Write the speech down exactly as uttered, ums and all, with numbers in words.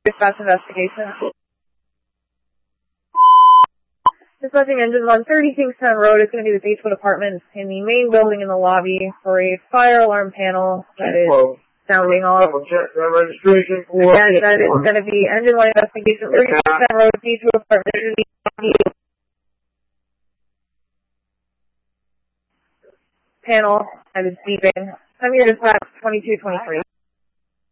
Dispatch investigation. Dispatching engine one thirty Kingston Road. It's going to be the Beechwood Apartments in the main building in the lobby for a fire alarm panel that is sounding off. Registration for. And that is going to be engine one investigation. thirty Kingston Road, Beechwood Apartments. Panel that is beeping. I'm your dispatch twenty-two twenty-three.